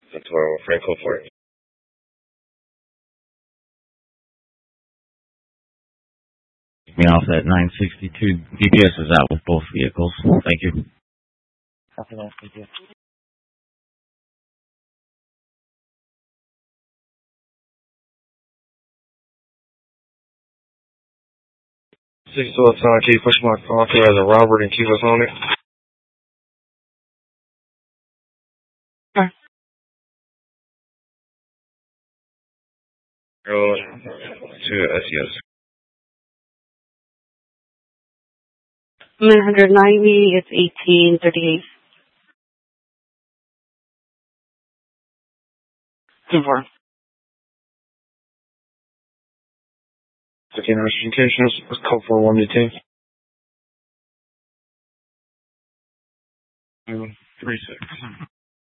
That's where Franco for it. Me off at 962. GPS is out with both vehicles. Thank you. Copy that. Thank you. 612 Key, push my author as a Robert and keep us on it. Go to SES. 990, it's 1838. 2-4. Okay, notifications. Let's call for 1 to 10. 36.